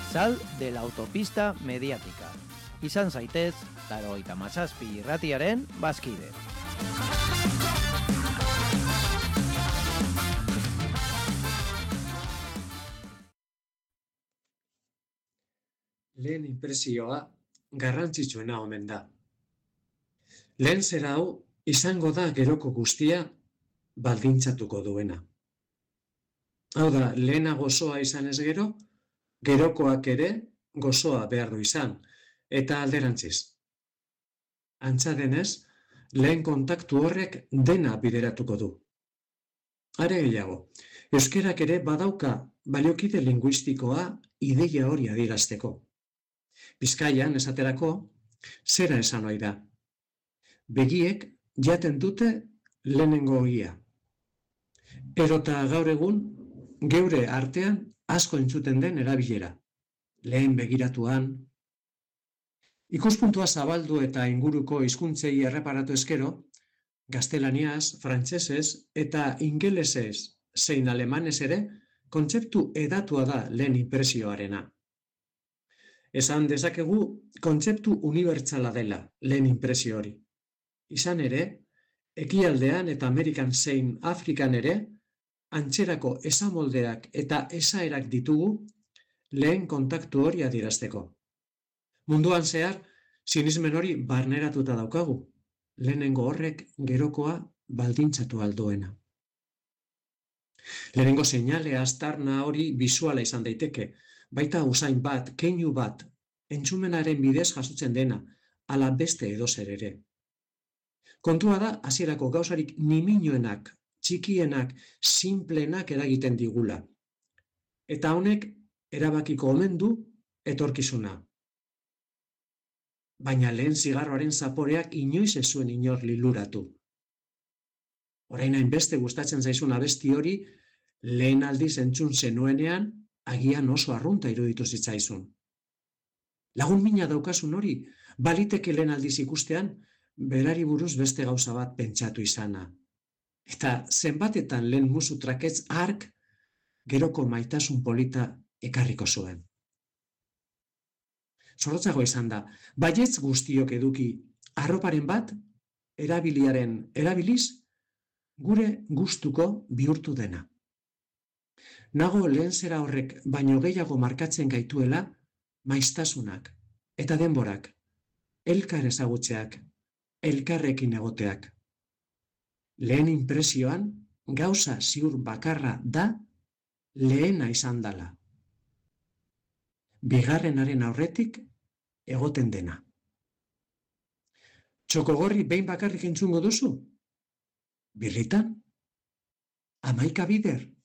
Sal de la autopista mediática. Izan zaitez, 87 irratiaren bazkide. Lehen inpresioa garrantzitsuena omen da. Lehen zera hau izango da geroko guztia baldintzatuko duena. Hau da, lehena gozoa izanez gero, gerokoak ere gozoa behar du izan, eta alderantziz. Antza denez, lehen kontaktu horrek dena bideratuko du. Are gehiago, euskerak ere badauka baliokide linguistikoa ideia hori adierazteko. Bizkaian, esaterako, zera esan ohi da. Begiek jaten dute lehenengo ogia. Erota gaur egun, geure artean asko entzuten den erabilera. Lehen begiratuan. Ikuspuntua zabaldu eta inguruko hizkuntzei erreparatu eskero, gaztelaniaz, frantsesez eta ingelesez zein alemanez ere, kontzeptu hedatua da lehen inpresioarena. Esan dezakegu kontzeptu unibertsala dela lehen inpresio hori. Izan ere, ekialdean eta Amerikan zein Afrikan ere, antzerako esamoldeak eta esaerak ditugu lehen kontaktu hori adierazteko. Munduan zehar, sinismen hori barneratuta daukagu, lehenengo horrek gerokoa baldintzatu alduena. Lehenengo seinale aztarna hori bisuala izan daiteke, baita usain bat, keinu bat, entzumenaren bidez jasotzen dena, ala beste edozer ere. Kontua da, hasierako gauzarik niminoenak, txikienak, sinplenak eragiten digula. Eta honek erabakiko omen du etorkizuna. Baina lehen zigarroaren zaporeak inoiz ez zuen inor liluratu. Orain hainbeste gustatzen zaizun abesti hori, lehen aldiz entzun zenuenean, agian oso arrunta iruditu zitzaizun. Lagun mina daukasun hori, baliteke lehen aldiz ikustean, berari buruz beste gauza bat pentsatu izana. Eta zenbatetan lehen musu traketz hark, geroko maitasun polita ekarriko zuen. Zorrotzago izan da, baietz guztiok eduki, arroparen bat, erabiliz, gure gustuko bihurtu dena. Nago lehen zera horrek baino gehiago markatzen gaituela, maiztasunak eta denborak, elkar ezagutzeak, elkarrekin egoteak. Lehen inpresioan, gauza ziur bakarra da, lehena izan dala. Bigarrenaren aurretik, egoten dena. Txokogorri behin bakarrik entzungo duzu? Birritan? 11 bider?